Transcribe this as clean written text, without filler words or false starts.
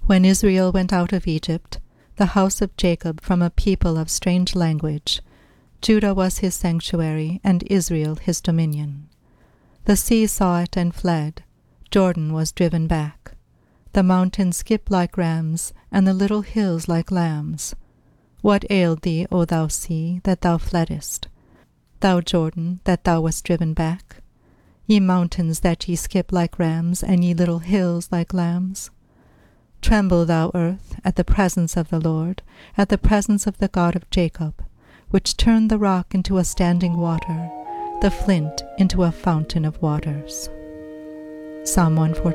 When Israel went out of Egypt, the house of Jacob from a people of strange language, Judah was his sanctuary, and Israel his dominion. The sea saw it and fled, Jordan was driven back. The mountains skipped like rams, and the little hills like lambs. What ailed thee, O thou sea, that thou fleddest? Thou Jordan, that thou wast driven back? Ye mountains that ye skip like rams, and ye little hills like lambs? Tremble, thou earth, at the presence of the Lord, at the presence of the God of Jacob, which turned the rock into a standing water, the flint into a fountain of waters. Psalm 114.